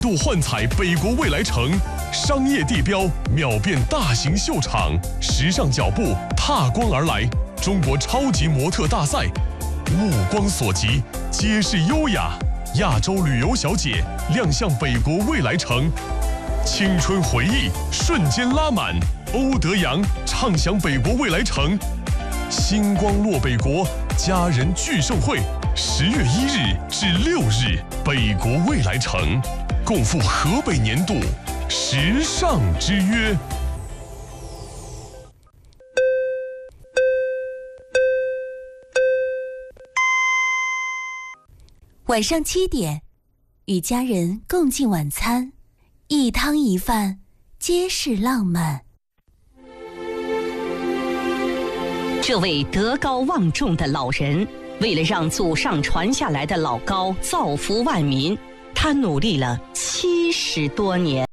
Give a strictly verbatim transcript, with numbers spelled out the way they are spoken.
度幻彩北国未来城，商业地标秒变大型秀场，时尚脚步踏光而来。中国超级模特大赛，目光所及皆是优雅。亚洲旅游小姐亮相北国未来城，青春回忆瞬间拉满。欧德阳畅享北国未来城，星光落北国家人聚盛会，十月一日至六日，北国未来城共赴河北年度时尚之约。 晚上七点，与家人共进晚餐，一汤一饭，皆是浪漫。 这位德高望重的老人，为了让祖上传下来的老高造福万民，他努力了七十多年。